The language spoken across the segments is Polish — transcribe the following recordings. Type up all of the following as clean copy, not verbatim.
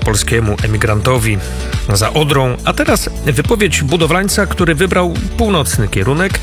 polskiemu emigrantowi za Odrą, a teraz wypowiedź budowlańca, który wybrał północny kierunek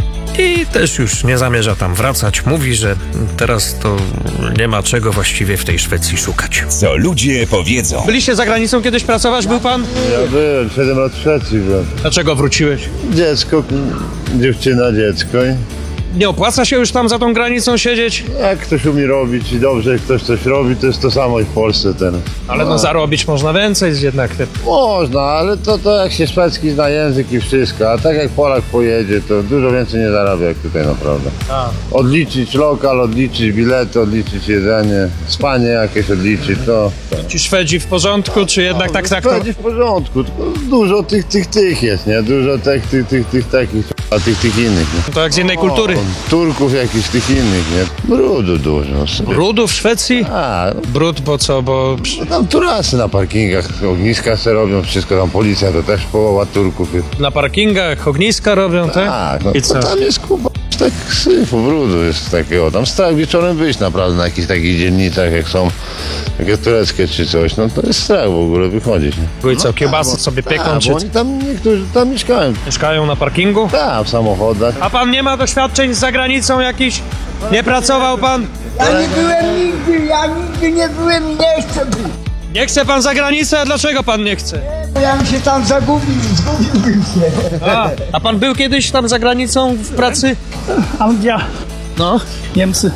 i też już nie zamierza tam wracać. Mówi, że teraz to nie ma czego właściwie w tej Szwecji szukać. Co ludzie powiedzą. Byliście za granicą kiedyś pracować, był pan? Ja byłem, 7 lat w Szwecji byłem. Dlaczego wróciłeś? Dziecko, dziewczyna, dziecko. Nie opłaca się już tam za tą granicą siedzieć? Jak ktoś umie robić i dobrze, jak ktoś coś robi, to jest to samo i w Polsce teraz. Ale no zarobić można więcej jednak. Można, ale to jak się szwedzki zna język i wszystko, a tak jak Polak pojedzie, to dużo więcej nie zarabia jak tutaj naprawdę. Odliczyć lokal, odliczyć bilety, odliczyć jedzenie, spanie jakieś odliczyć, to... Ci Szwedzi w porządku, czy jednak tak? Szwedzi w porządku, tylko dużo tych jest, nie? Dużo tych takich, a tych innych, nie? To jak z innej kultury. Turków jakichś tych innych, nie? Brudu dużo. Brudu w Szwecji? A, Brud, bo co, bo... tam turasy na parkingach, ogniska se robią, wszystko tam, policja to też połowa Turków jest. Na parkingach ogniska robią, tak? Tak, no I co? tam jest kupa, tak syfu, brudu jest takiego, tam strach wieczorem wyjść naprawdę na jakichś takich dzielnicach, jak są takie tureckie czy coś, no to jest strach w ogóle wychodzić, nie? I co, kiełbasy sobie pieką, Tak, czy bo oni tam, niektórzy tam mieszkają, mieszkają na parkingu? tak, w samochodach. A pan nie ma doświadczeń z zagranicą jakichś? Nie pracował pan? Ja nie byłem nigdy, ja nigdy nie byłem i nie chcę być. Nie chce pan za granicę? A dlaczego pan nie chce? Ja bym się tam zgubiłbym się. A pan był kiedyś tam za granicą w pracy? Anglia, No. Niemcy.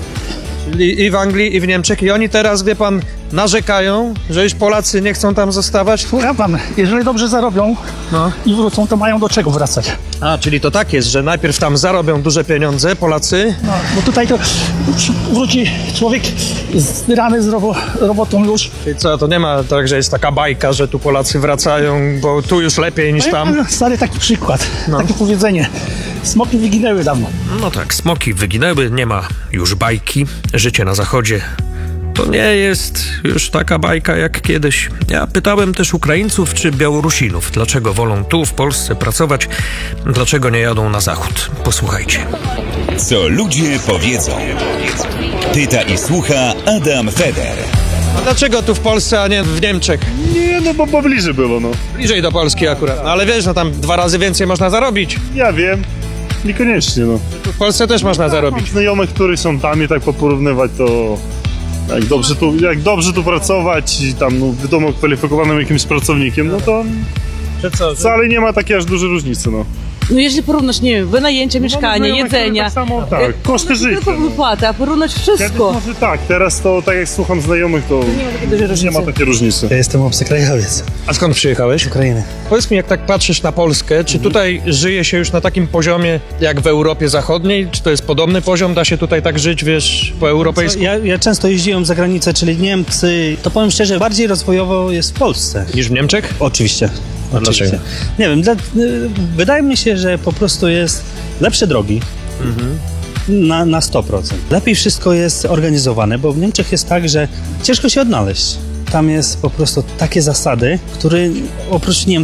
I w Anglii, i w Niemczech. I oni teraz, wie pan, narzekają, że już Polacy nie chcą tam zostawać. Słucha pan, jeżeli dobrze zarobią i wrócą, to mają do czego wracać. A, czyli to tak jest, że najpierw tam zarobią duże pieniądze Polacy. No, bo tutaj to wróci człowiek zdyrany z robotą już. I co, to nie ma tak, że jest taka bajka, że tu Polacy wracają, bo tu już lepiej niż tam? Stary taki przykład, takie powiedzenie. Smoki wyginęły dawno. No tak, smoki wyginęły, nie ma już bajki. Życie na zachodzie to nie jest już taka bajka jak kiedyś. Ja pytałem też Ukraińców czy Białorusinów, dlaczego wolą tu w Polsce pracować, dlaczego nie jadą na zachód. Posłuchajcie. Co ludzie powiedzą. Pyta i słucha Adam Feder. A dlaczego tu w Polsce, a nie w Niemczech? Nie, no bo bliżej było, no. Bliżej do Polski akurat. No, ale wiesz, no tam 2 razy więcej można zarobić. Ja wiem, niekoniecznie, no. Tu w Polsce też można zarobić. Znajomych, którzy są tam i tak porównywać, to jak dobrze tu pracować i tam, no, wiadomo, kwalifikowanym jakimś pracownikiem, no to wcale nie ma takiej aż dużej różnicy, no. No jeżeli porównać, nie wiem, wynajęcie mieszkania, jedzenia, Tak samo, tak, koszty życia. tylko No. wypłata, a porównać Kiedyś wszystko. może tak, teraz to tak jak słucham znajomych, to nie ma takiej różnicy. Ja jestem obcokrajowiec A skąd przyjechałeś? z Ukrainy. Powiedz mi, jak tak patrzysz na Polskę, czy tutaj żyje się już na takim poziomie jak w Europie Zachodniej? Czy to jest podobny poziom? Da się tutaj tak żyć, wiesz, po europejsku? Ja często jeździłem za granicę, czyli Niemcy. To powiem szczerze, bardziej rozwojowo jest w Polsce. Niż w Niemczech? Oczywiście. dlaczego? Nie wiem, wydaje mi się, że po prostu jest lepsze drogi na 100%. Lepiej wszystko jest organizowane, bo w Niemczech jest tak, że ciężko się odnaleźć. Tam jest po prostu takie zasady, które oprócz